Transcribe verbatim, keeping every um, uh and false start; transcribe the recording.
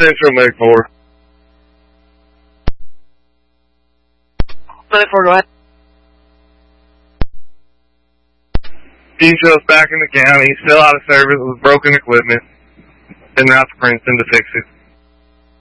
Central, Medic four. Medic four, go ahead. Details back in the county, still out of service with broken equipment. En route to Princeton to fix it.